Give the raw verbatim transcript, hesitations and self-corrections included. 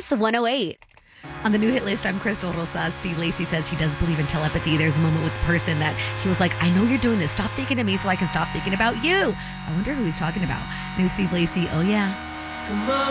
Kiss one oh eight. On the new hit list, I'm Crystal Rosa. Steve Lacy says he does believe in telepathy. There's a moment with the person that he was like, I know you're doing this. Stop thinking of me so I can stop thinking about you. I wonder who he's talking about. New Steve Lacy. Oh, yeah.